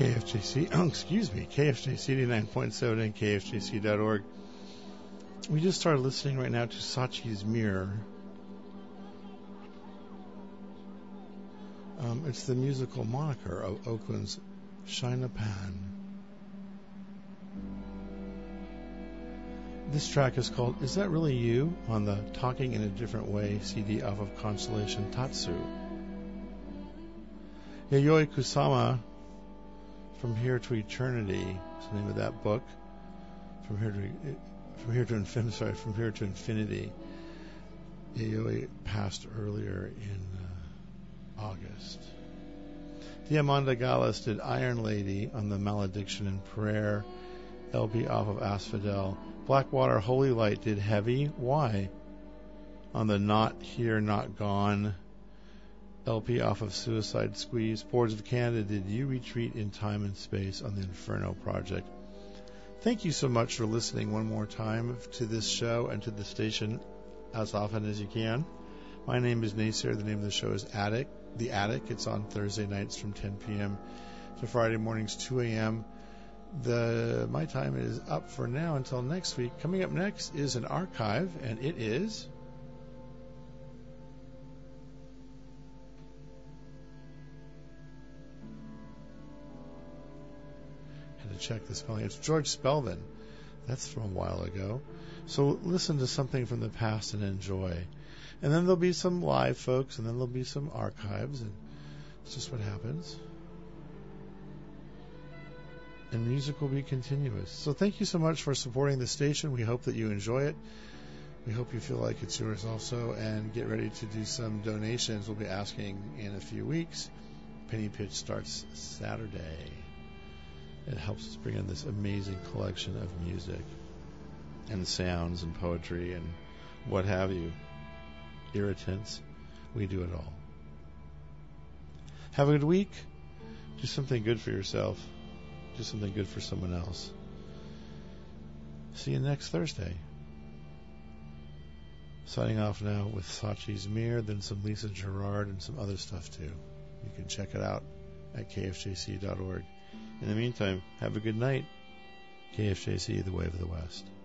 KFJC, excuse me, KFJC 89.7 and KFJC.org. We just started listening right now to Saatchi's Mirror. It's the musical moniker of Oakland's Shinapan. This track is called Is That Really You? On the Talking in a Different Way CD off of Constellation Tatsu. Yayoi Kusama, From Here to Eternity is the name of that book. From Here to Infinity. Yayoi passed earlier in August. Diamanda Gallas did Iron Lady on the Malediction and Prayer LP off of Asphodel. Blackwater Holy Light did Heavy. Why? On the Not Here, Not Gone LP off of Suicide Squeeze. Boards of Canada did You Retreat in Time and Space on the Inferno Project. Thank you so much for listening one more time to this show and to the station as often as you can. My name is Nasir. The name of the show is The Attic. It's on Thursday nights from 10 p.m. to Friday mornings 2 a.m. My time is up for now until next week. Coming up next is an archive, and it is had to check the spelling. It's George Spelvin. That's from a while ago. So listen to something from the past and enjoy. And then there'll be some live folks, and then there'll be some archives, and it's just what happens. And music will be continuous. So thank you so much for supporting the station. We hope that you enjoy it. We hope you feel like it's yours also, and get ready to do some donations. We'll be asking in a few weeks. Penny Pitch starts Saturday. It helps us bring in this amazing collection of music and sounds and poetry and what have you. Irritants. We do it all. Have a good week. Do something good for yourself. Do something good for someone else. See you next Thursday. Signing off now with Saatchi's Mirror, then some Lisa Gerard and some other stuff too. You can check it out at kfjc.org. In the meantime, have a good night. KFJC, the Wave of the West.